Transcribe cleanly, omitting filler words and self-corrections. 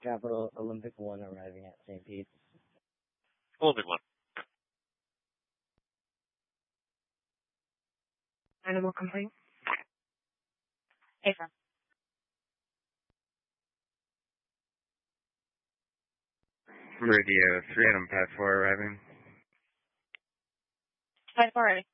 Capital Olympic 1 arriving at St. Pete. Olympic 1. Animal complete. Affirm. Radio 3 Adam 5-4 arriving. 5-4 ready.